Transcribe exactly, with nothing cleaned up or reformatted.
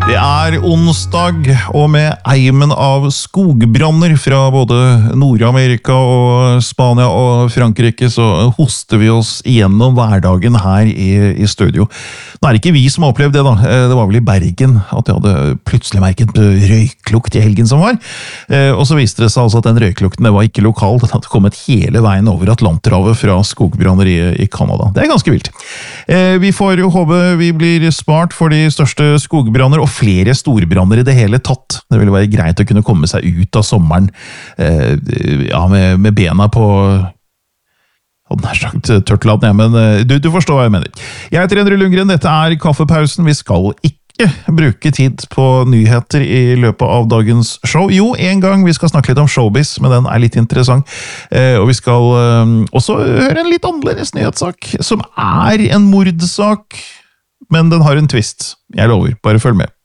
Det er onsdag, og med eimen av skogbranner fra både Nord-Amerika og Spania og Frankrike, så hoster vi oss igjennom hverdagen her i, i studio. Nå er det ikke vi som har opplevd det da, det var vel i Bergen at jeg hadde plutselig merket røyklukt i helgen som var, og så viste det seg altså at den røyklukten det var ikke lokal, den hadde kommet hele veien over Atlanterhavet fra skogbranner i, i Kanada. Det er ganske vilt. Vi får jo håpe vi blir spart for de største skogbranner, og flere storbranner i det hele tatt. Det ville være greit å kunne komme seg ut av sommeren eh, ja, med, med bena på hadde nær sagt tørtland, ja, men du, du forstår hva jeg mener. Jeg heter Endre Lundgren, dette er Kaffepausen. Vi skal ikke bruke tid på nyheter i løpet av dagens show. Jo, en gang vi skal snakke litt om showbiz, men den er litt interessant. Eh, og vi skal eh, også høre en litt annerledes nyhetssak, som er en mordsak, men den har en twist. Jeg lover, bare følg med.